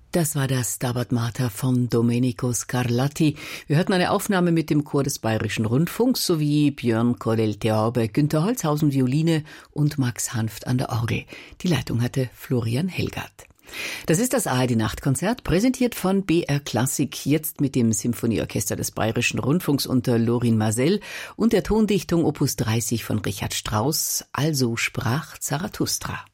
Das war das Stabat Mater von Domenico Scarlatti. Wir hörten eine Aufnahme mit dem Chor des Bayerischen Rundfunks sowie Björn Cordell Theorbe, Günter Holzhausen Violine und Max Hanft an der Orgel. Die Leitung hatte Florian Helgert. Das ist das ARD-Nachtkonzert, präsentiert von BR Klassik, jetzt mit dem Symphonieorchester des Bayerischen Rundfunks unter Lorin Maazel und der Tondichtung Opus 30 von Richard Strauss, Also sprach Zarathustra.